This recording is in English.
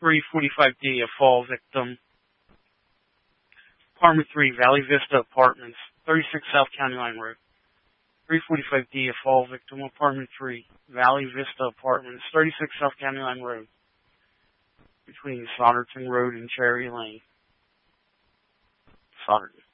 345D, a fall victim. Apartment 3, Valley Vista Apartments, 36 South County Line Road. 345D, a fall victim. Apartment 3, Valley Vista Apartments, 36 South County Line Road, between Solderton Road and Cherry Lane. Solderton.